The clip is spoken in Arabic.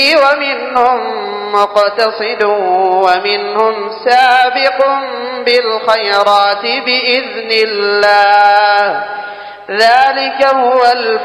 ومنهم مقتصد ومنهم سابق بالخيرات بإذن الله ذلك هو